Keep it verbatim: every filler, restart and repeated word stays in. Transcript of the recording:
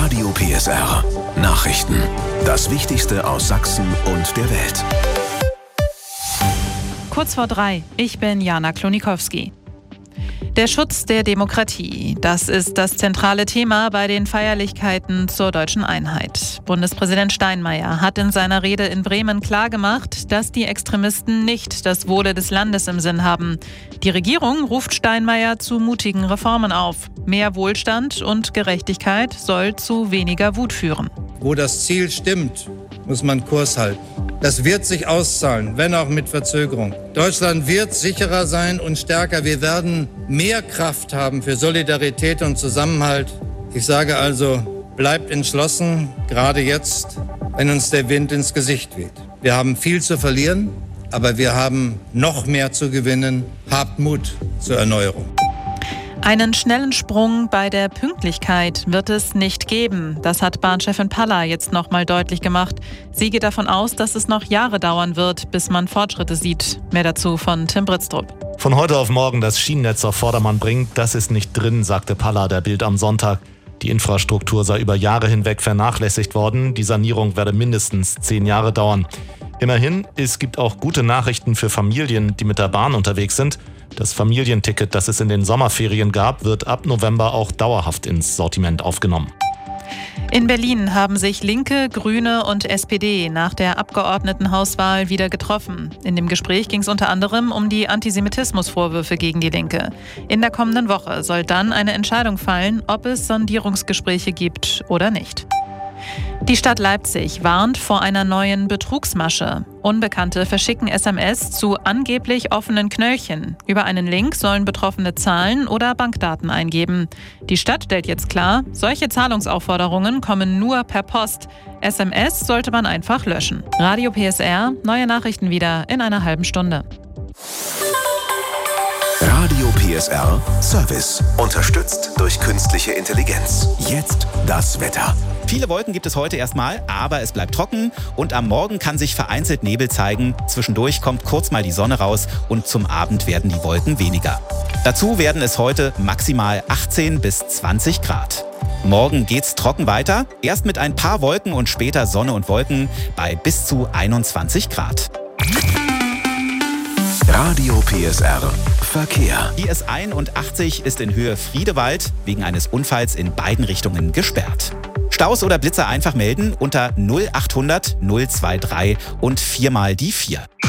Radio P S R. Nachrichten. Das Wichtigste aus Sachsen und der Welt. Kurz vor drei. Ich bin Jana Klonikowski. Der Schutz der Demokratie, das ist das zentrale Thema bei den Feierlichkeiten zur deutschen Einheit. Bundespräsident Steinmeier hat in seiner Rede in Bremen klargemacht, dass die Extremisten nicht das Wohle des Landes im Sinn haben. Die Regierung ruft Steinmeier zu mutigen Reformen auf. Mehr Wohlstand und Gerechtigkeit soll zu weniger Wut führen. Wo das Ziel stimmt, muss man Kurs halten. Das wird sich auszahlen, wenn auch mit Verzögerung. Deutschland wird sicherer sein und stärker. Wir werden mehr Kraft haben für Solidarität und Zusammenhalt. Ich sage also, bleibt entschlossen, gerade jetzt, wenn uns der Wind ins Gesicht weht. Wir haben viel zu verlieren, aber wir haben noch mehr zu gewinnen. Habt Mut zur Erneuerung. Einen schnellen Sprung bei der Pünktlichkeit wird es nicht geben. Das hat Bahnchefin Palla jetzt noch mal deutlich gemacht. Sie geht davon aus, dass es noch Jahre dauern wird, bis man Fortschritte sieht. Mehr dazu von Tim Britztrup. Von heute auf morgen das Schienennetz auf Vordermann bringen, das ist nicht drin, sagte Palla der Bild am Sonntag. Die Infrastruktur sei über Jahre hinweg vernachlässigt worden. Die Sanierung werde mindestens zehn Jahre dauern. Immerhin, es gibt auch gute Nachrichten für Familien, die mit der Bahn unterwegs sind. Das Familienticket, das es in den Sommerferien gab, wird ab November auch dauerhaft ins Sortiment aufgenommen. In Berlin haben sich Linke, Grüne und S P D nach der Abgeordnetenhauswahl wieder getroffen. In dem Gespräch ging es unter anderem um die Antisemitismusvorwürfe gegen die Linke. In der kommenden Woche soll dann eine Entscheidung fallen, ob es Sondierungsgespräche gibt oder nicht. Die Stadt Leipzig warnt vor einer neuen Betrugsmasche. Unbekannte verschicken S M S zu angeblich offenen Knöllchen. Über einen Link sollen Betroffene Zahlen oder Bankdaten eingeben. Die Stadt stellt jetzt klar, solche Zahlungsaufforderungen kommen nur per Post. S M S sollte man einfach löschen. Radio P S R, neue Nachrichten wieder in einer halben Stunde. Radio P S R Service. Unterstützt durch künstliche Intelligenz. Jetzt das Wetter. Viele Wolken gibt es heute erstmal, aber es bleibt trocken und am Morgen kann sich vereinzelt Nebel zeigen. Zwischendurch kommt kurz mal die Sonne raus und zum Abend werden die Wolken weniger. Dazu werden es heute maximal achtzehn bis zwanzig Grad. Morgen geht's trocken weiter, erst mit ein paar Wolken und später Sonne und Wolken bei bis zu einundzwanzig Grad. Radio P S R Verkehr. Die S einundachtzig ist in Höhe Friedewald wegen eines Unfalls in beiden Richtungen gesperrt. Staus oder Blitzer einfach melden unter null achthundert null drei drei und viermal die vier.